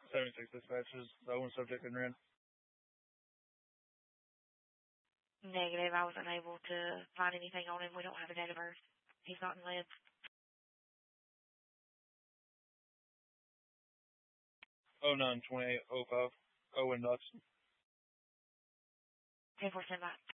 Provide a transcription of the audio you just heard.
76 dispatch is the only subject in red. Negative. I was unable to find anything on him. We don't have a date of birth. He's not in lead. 092805. Owen Dodson. 10-4 standby.